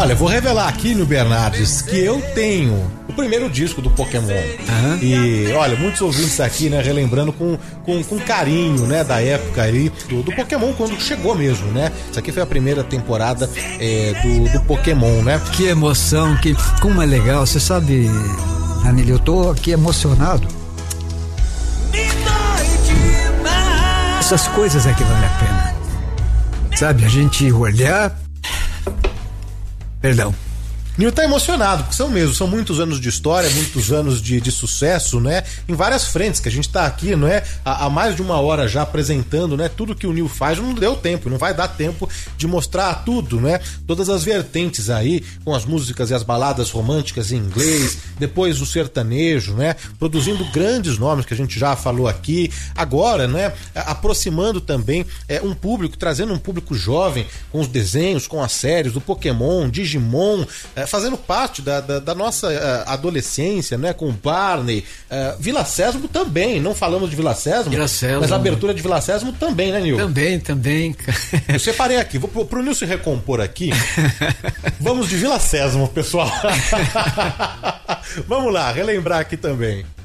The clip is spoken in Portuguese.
Olha, vou revelar aqui, Nil Bernardes, que eu tenho o primeiro disco do Pokémon. E, olha, muitos ouvintes aqui, né, relembrando com carinho, né, da época aí do Pokémon, quando chegou mesmo, né? Isso aqui foi a primeira temporada do Pokémon, né? Que emoção, como é legal. Você sabe, Anilio, eu tô aqui emocionado. Essas coisas é que vale a pena. Sabe, a gente olhar... Perdão. Nil tá emocionado, porque são muitos anos de história, muitos anos de sucesso, né? Em várias frentes, que a gente tá aqui, não é? Há mais de uma hora já apresentando, né? Tudo que o Nil faz, não deu tempo, não vai dar tempo de mostrar tudo, né? Todas as vertentes aí, com as músicas e as baladas românticas em inglês, depois o sertanejo, né? Produzindo grandes nomes que a gente já falou aqui. Agora, né? Aproximando também um público, trazendo um público jovem com os desenhos, com as séries do Pokémon, Digimon, fazendo parte da nossa adolescência, né? Com o Barney, Vila Sésamo também, não falamos de Vila Sésamo, mas a abertura de Vila Sésamo também, né, Nil? Também. Eu separei aqui, pro Nil se recompor aqui, vamos de Vila Sésamo, pessoal. Vamos lá, relembrar aqui também.